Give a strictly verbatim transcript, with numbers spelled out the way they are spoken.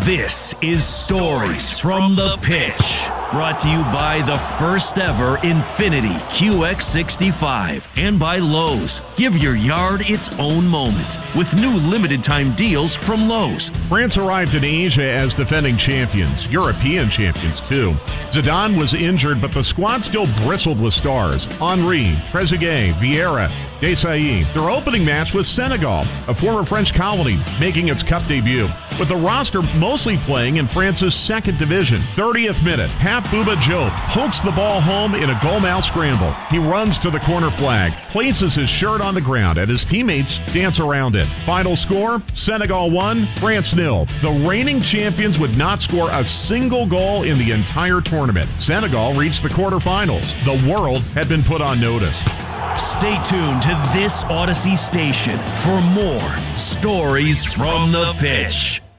This is Stories from the Pitch, brought to you by the first ever Infiniti Q X sixty-five and by Lowe's. Give your yard its own moment with new limited time deals from Lowe's. France arrived in Asia as defending champions, European champions too. Zidane was injured, but the squad still bristled with stars. Henry, Trezeguet, Vieira, Desailly. Their opening match was Senegal, a former French colony, making its cup debut, with the roster mostly playing in France's second division. thirtieth minute, Pape Bouba Diop pokes the ball home in a goal-mouth scramble. He runs to the corner flag, places his shirt on the ground, and his teammates dance around it. Final score, Senegal one, France nil. The reigning champions would not score a single goal in the entire tournament. Senegal reached the quarterfinals. The world had been put on notice. Stay tuned to this Odyssey station for more Stories from the Pitch.